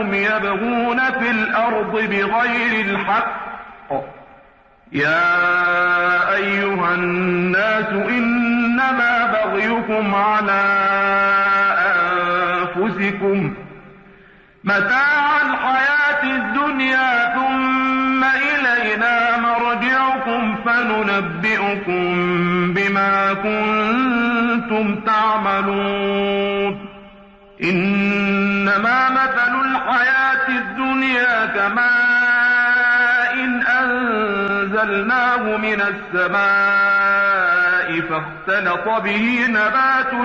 يبغون في الأرض بغير الحق. يا أيها الناس إنما بغيكم على أنفسكم متاع الحياة الدنيا ثم إلينا مرجعكم فننبئكم بما كنتم تعملون. إنما مثل الحياة الدنيا كماء أنزلناه من السماء فاختلط به نبات